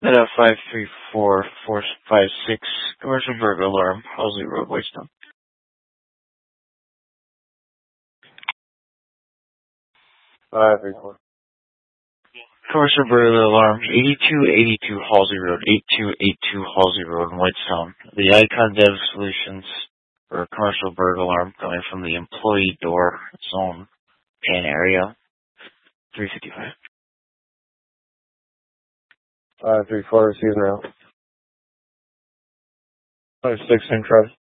Meta 534-456, commercial burglar alarm, Halsey Road, Whitestone. 534. Commercial burglar alarm, 8282 Halsey Road, 8282 Halsey Road in Whitestone. The Icon Dev Solutions for a commercial burglar alarm coming from the employee door zone pan area, 355. 534, receiving now. 56 in crowd.